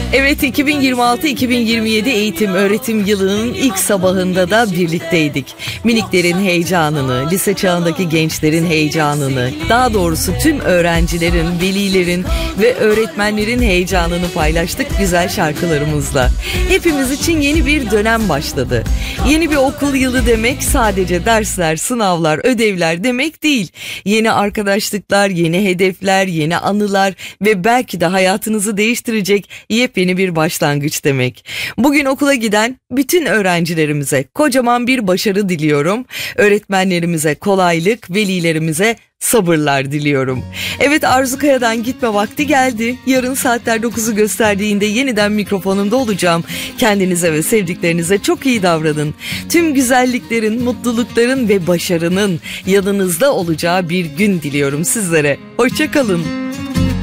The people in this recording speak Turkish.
Evet, 2026-2027 eğitim öğretim yılının ilk sabahında da birlikteydik. Miniklerin heyecanını, lise çağındaki gençlerin heyecanını, daha doğrusu tüm öğrencilerin, velilerin ve öğretmenlerin heyecanını paylaştık güzel şarkılarımızla. Hepimiz için yeni bir dönem başladı. Yeni bir okul yılı demek sadece dersler, sınavlar, ödevler demek değil. Yeni arkadaşlıklar, yeni hedefler, yeni anılar ve belki de hayatınızı değiştirecek yepyeni bir başlangıç demek. Bugün okula giden bütün öğrencilerimize kocaman bir başarı diliyorum. Öğretmenlerimize kolaylık, velilerimize sabırlar diliyorum. Evet, Arzu Kaya'dan gitme vakti geldi. Yarın saatler 9'u gösterdiğinde yeniden mikrofonumda olacağım. Kendinize ve sevdiklerinize çok iyi davranın. Tüm güzelliklerin, mutlulukların ve başarının yanınızda olacağı bir gün diliyorum sizlere. Hoşça kalın.